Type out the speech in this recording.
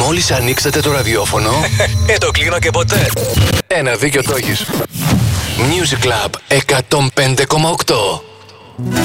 Μόλις ανοίξατε το ραδιόφωνο, Το κλείνω και ποτέ. ένα δίκιο το έχεις. Music Club 105,8.